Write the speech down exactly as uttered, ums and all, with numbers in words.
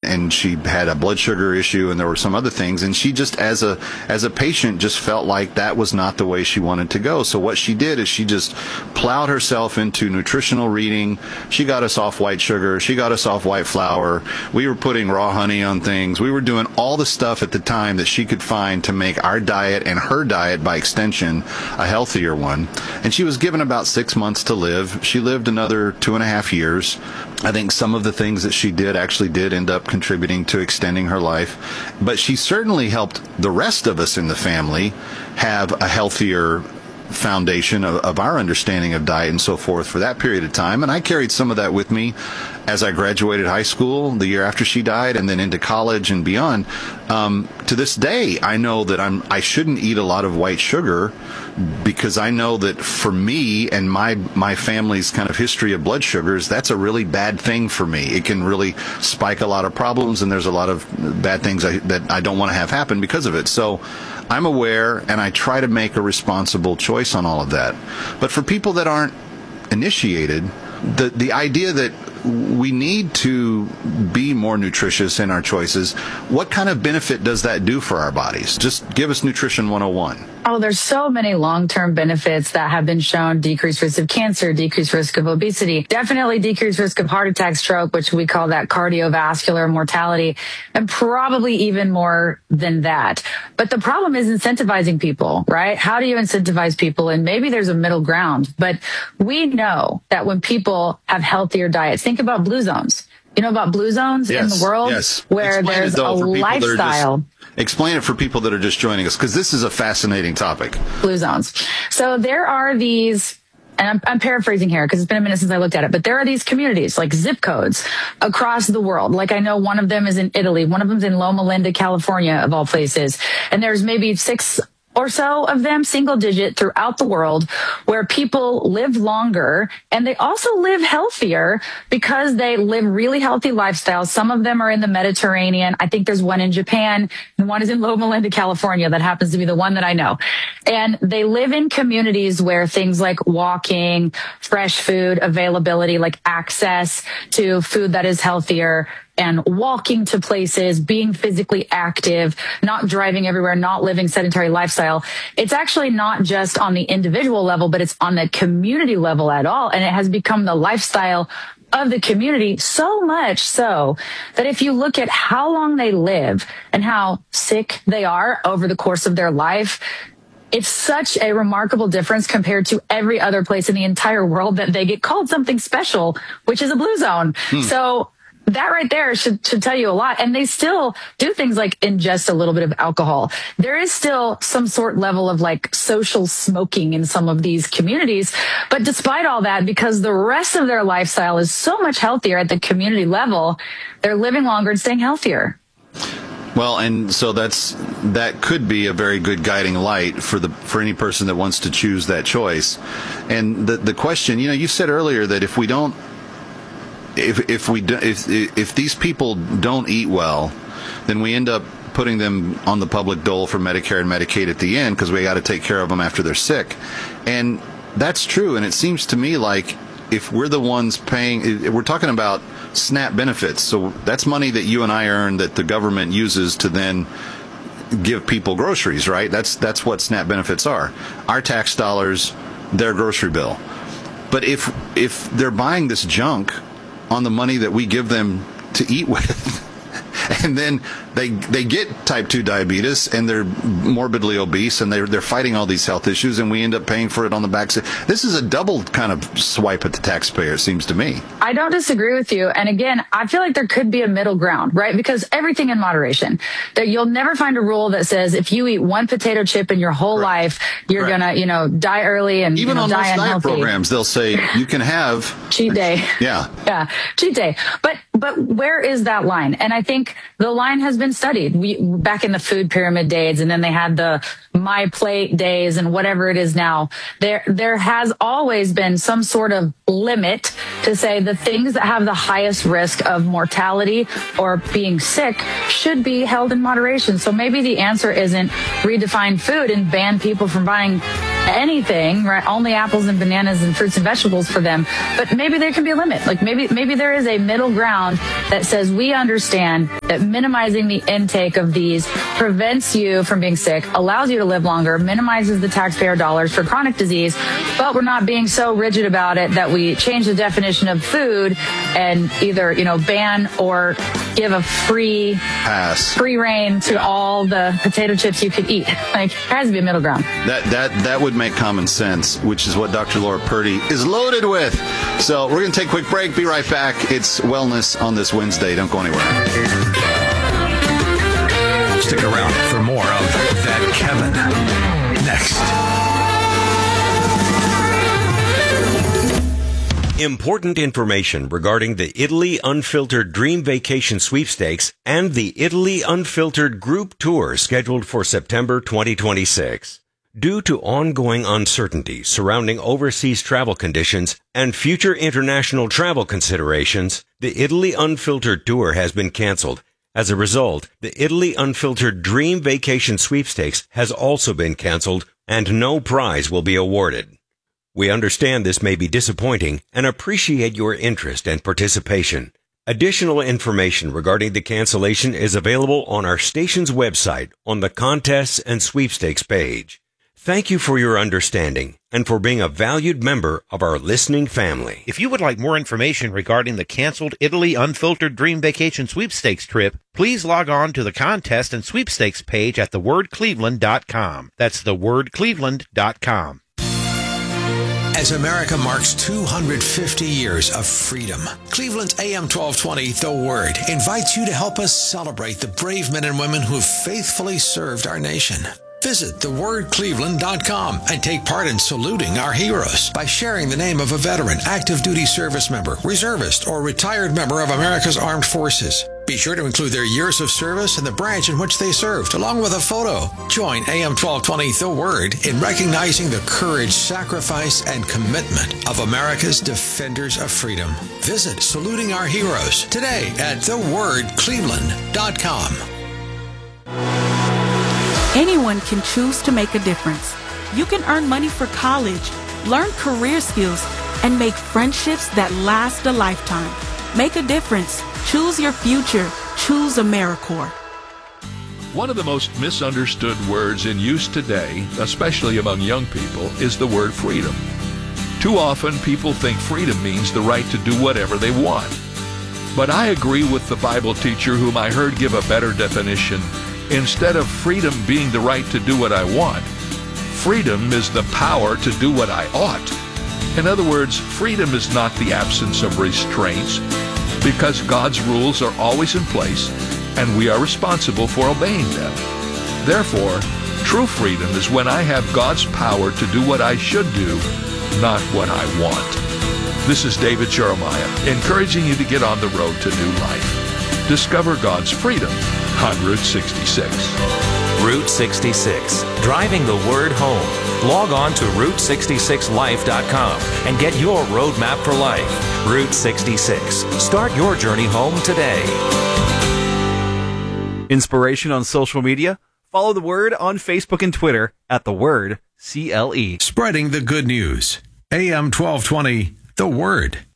and she had a blood sugar issue, and there were some other things. And she just, as a as a patient, just felt like that was not the way she wanted to go. So what she did is she just plowed herself into nutritional reading. She got us off white sugar. She got us off white flour. We were putting raw honey on things. We were doing all the stuff at the time that she could find to make our diet and her diet, by extension, a healthier one. And she was given about six months to live. She lived another two and a half years. I think some of the things that she did actually did end up contributing to extending her life. But she certainly helped the rest of us in the family have a healthier foundation of, of our understanding of diet and so forth for that period of time. And I carried some of that with me as I graduated high school the year after she died, and then into college and beyond. Um, to this day, I know that I'm I shouldn't eat a lot of white sugar, because I know that for me and my my family's kind of history of blood sugars, that's a really bad thing for me. It can really spike a lot of problems, and there's a lot of bad things I, that I don't want to have happen because of it. So I'm aware, and I try to make a responsible choice on all of that. But for people that aren't initiated, the the idea that we need to be more nutritious in our choices, what kind of benefit does that do for our bodies? Just give us Nutrition one oh one. Oh, there's so many long-term benefits that have been shown. Decreased risk of cancer, decreased risk of obesity, definitely decreased risk of heart attack, stroke, which we call that cardiovascular mortality, and probably even more than that. But the problem is incentivizing people, right? How do you incentivize people? And maybe there's a middle ground, but we know that when people have healthier diets, think about blue zones. You know about blue zones yes, in the world yes. where Explain there's it, though, a lifestyle. Just, explain it for people that are just joining us, because this is a fascinating topic. Blue zones. So there are these, and I'm, I'm paraphrasing here because it's been a minute since I looked at it, but there are these communities like zip codes across the world. Like I know one of them is in Italy. One of them's in Loma Linda, California, of all places. And there's maybe six or so of them, single digit, throughout the world, where people live longer and they also live healthier because they live really healthy lifestyles. Some of them are in the Mediterranean. I think there's one in Japan and one is in Loma Linda, California. That happens to be the one that I know. And they live in communities where things like walking, fresh food availability, like access to food that is healthier, and walking to places, being physically active, not driving everywhere, not living sedentary lifestyle. It's actually not just on the individual level, but it's on the community level at all. And it has become the lifestyle of the community, so much so that if you look at how long they live and how sick they are over the course of their life, it's such a remarkable difference compared to every other place in the entire world that they get called something special, which is a blue zone. Hmm. So that right there should, should tell you a lot. And they still do things like ingest a little bit of alcohol. There is still some sort level of like social smoking in some of these communities. But despite all that, because the rest of their lifestyle is so much healthier at the community level, they're living longer and staying healthier. Well, and so that's that could be a very good guiding light for the for any person that wants to choose that choice. And the the question, you know, you said earlier that if we don't If if we do, if if these people don't eat well, then we end up putting them on the public dole for Medicare and Medicaid at the end, because we got to take care of them after they're sick. And that's true. And it seems to me like if we're the ones paying, we're talking about SNAP benefits. So that's money that you and I earn that the government uses to then give people groceries, right? That's that's what SNAP benefits are. Our tax dollars, their grocery bill. But if if they're buying this junk on the money that we give them to eat with, and then they they get type two diabetes and they're morbidly obese and they're they're fighting all these health issues, and we end up paying for it on the back. This is a double kind of swipe at the taxpayer, it seems to me. I don't disagree with you. And again, I feel like there could be a middle ground, right? Because everything in moderation. That you'll never find a rule that says if you eat one potato chip in your whole Correct. life, you're Correct. gonna, you know, die early and even you know, on die most unhealthy. diet programs, they'll say you can have cheat day. Yeah, yeah, cheat day. But but where is that line? And I think the line has been studied. We back in the food pyramid days, and then they had the My Plate days and whatever it is now. There there has always been some sort of limit to say the things that have the highest risk of mortality or being sick should be held in moderation. So maybe the answer isn't redefine food and ban people from buying anything, right? Only apples and bananas and fruits and vegetables for them. But maybe there can be a limit. Like maybe, maybe there is a middle ground that says we understand that minimizing the intake of these prevents you from being sick, allows you to live longer, minimizes the taxpayer dollars for chronic disease, but we're not being so rigid about it that we change the definition of food and either, you know, ban or give a free pass, free reign to yeah. all the potato chips you could eat. Like, there has to be a middle ground. That that that would make common sense, which is what Doctor Laura Purdy is loaded with. So we're going to take a quick break. Be right back. It's Wellness on this Wednesday. Don't go anywhere. Stick around for more of That Kevin next. Important information regarding the Italy Unfiltered Dream Vacation Sweepstakes and the Italy Unfiltered Group Tour scheduled for September twenty twenty-six. Due to ongoing uncertainty surrounding overseas travel conditions and future international travel considerations, the Italy Unfiltered Tour has been canceled. As a result, the Italy Unfiltered Dream Vacation Sweepstakes has also been canceled and no prize will be awarded. We understand this may be disappointing and appreciate your interest and participation. Additional information regarding the cancellation is available on our station's website on the Contests and Sweepstakes page. Thank you for your understanding and for being a valued member of our listening family. If you would like more information regarding the canceled Italy Unfiltered Dream Vacation Sweepstakes trip, please log on to the Contest and Sweepstakes page at the word cleveland dot com. That's the word cleveland dot com. As America marks two hundred fifty years of freedom, Cleveland's A M twelve twenty, The Word, invites you to help us celebrate the brave men and women who have faithfully served our nation. Visit the word cleveland dot com and take part in saluting our heroes by sharing the name of a veteran, active duty service member, reservist, or retired member of America's Armed Forces. Be sure to include their years of service and the branch in which they served, along with a photo. Join A M twelve twenty The Word in recognizing the courage, sacrifice, and commitment of America's defenders of freedom. Visit Saluting Our Heroes today at the word cleveland dot com. Anyone can choose to make a difference. You can earn money for college, learn career skills, and make friendships that last a lifetime. Make a difference. Choose your future. Choose AmeriCorps. One of the most misunderstood words in use today, especially among young people, is the word freedom. Too often, people think freedom means the right to do whatever they want. But I agree with the Bible teacher whom I heard give a better definition. Instead of freedom being the right to do what I want, freedom is the power to do what I ought. In other words, freedom is not the absence of restraints, because God's rules are always in place, and we are responsible for obeying them. Therefore, true freedom is when I have God's power to do what I should do, not what I want. This is David Jeremiah, encouraging you to get on the road to new life. Discover God's freedom on Route sixty-six. Route sixty-six, driving the word home. Log on to route sixty-six life dot com and get your roadmap for life. Route sixty-six. Start your journey home today. Inspiration on social media? Follow The Word on Facebook and Twitter at The Word C L E. Spreading the good news. A M twelve twenty, The Word.